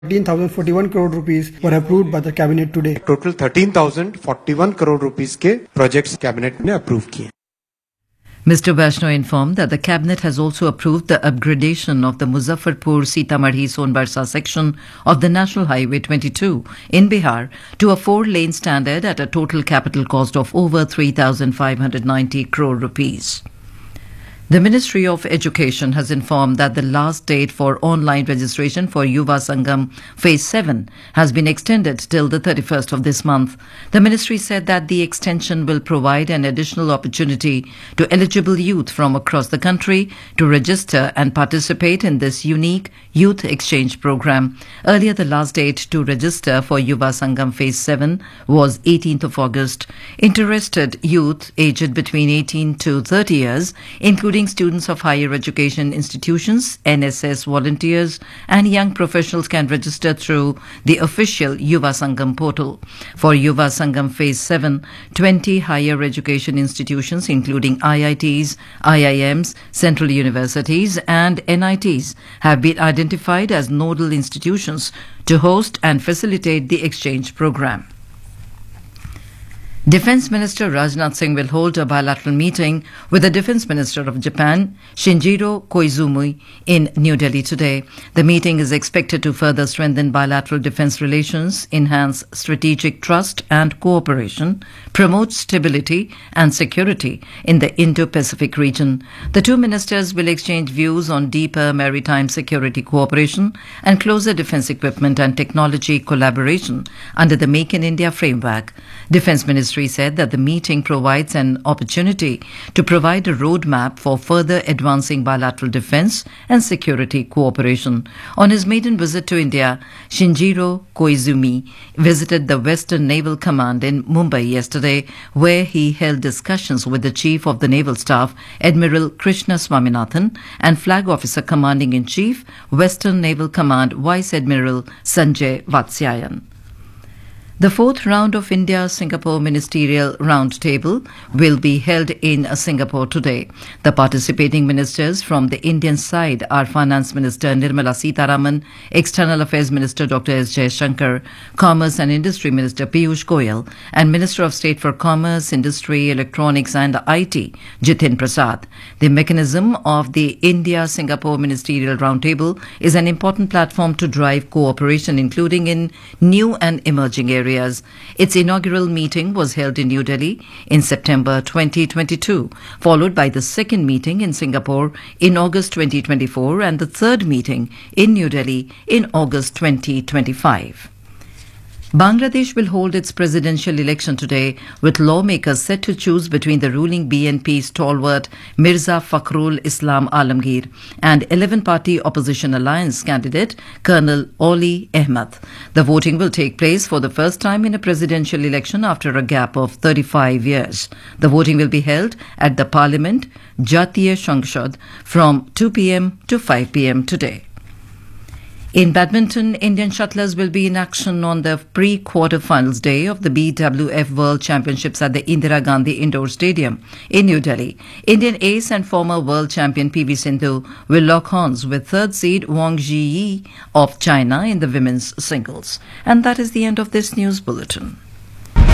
13,041 crore rupees were approved by the cabinet today. Total 13,041 crore rupees के projects cabinet ने approve किए. Mr. Vaishnaw informed that the cabinet has also approved the upgradation of the Muzaffarpur-Sitamarhi-Sonbarsa section of the National Highway 22 in Bihar to a 4-lane standard at a total capital cost of over 3,590 crore rupees. The Ministry of Education has informed that the last date for online registration for Yuva Sangam Phase 7 has been extended till the 31st of this month. The ministry said that the extension will provide an additional opportunity to eligible youth from across the country to register and participate in this unique youth exchange program. Earlier, the last date to register for Yuva Sangam Phase 7 was 18th of August. Interested youth aged between 18 to 30 years, including students of higher education institutions, NSS volunteers and young professionals can register through the official Yuva Sangam portal. For Yuva Sangam Phase 7, 20 higher education institutions including IITs, IIMs, central universities and NITs have been identified as nodal institutions to host and facilitate the exchange program. Defence Minister Rajnath Singh will hold a bilateral meeting with the Defence Minister of Japan, Shinjiro Koizumi, in New Delhi today. The meeting is expected to further strengthen bilateral defence relations, enhance strategic trust and cooperation, promote stability and security in the Indo-Pacific region. The two ministers will exchange views on deeper maritime security cooperation and closer defence equipment and technology collaboration under the Make in India framework. Defence Ministry said that the meeting provides an opportunity to provide a roadmap for further advancing bilateral defence and security cooperation. On his maiden visit to India, Shinjiro Koizumi visited the Western Naval Command in Mumbai yesterday, where he held discussions with the Chief of the Naval Staff, Admiral Krishna Swaminathan, and Flag Officer Commanding-in-Chief, Western Naval Command, Vice Admiral Sanjay Vatsyayan. The fourth round of India-Singapore Ministerial Roundtable will be held in Singapore today. The participating ministers from the Indian side are Finance Minister Nirmala Sitharaman, External Affairs Minister Dr. S. Jaishankar, Commerce and Industry Minister Piyush Goyal, and Minister of State for Commerce, Industry, Electronics and IT, Jitin Prasad. The mechanism of the India-Singapore Ministerial Roundtable is an important platform to drive cooperation, including in new and emerging areas. Its inaugural meeting was held in New Delhi in September 2022, followed by the second meeting in Singapore in August 2024 and the third meeting in New Delhi in August 2025. Bangladesh will hold its presidential election today, with lawmakers set to choose between the ruling BNP stalwart Mirza Fakhrul Islam Alamgir and 11-party opposition alliance candidate Colonel Oli Ahmed. The voting will take place for the first time in a presidential election after a gap of 35 years. The voting will be held at the Parliament, Jatiya Sangshad, from 2 p.m. to 5 p.m. today. In badminton, Indian shuttlers will be in action on the pre-quarter-finals day of the BWF World Championships at the Indira Gandhi Indoor Stadium in New Delhi. Indian ace and former world champion PV Sindhu will lock horns with third seed Wang Zhiyi of China in the women's singles. And that is the end of this news bulletin.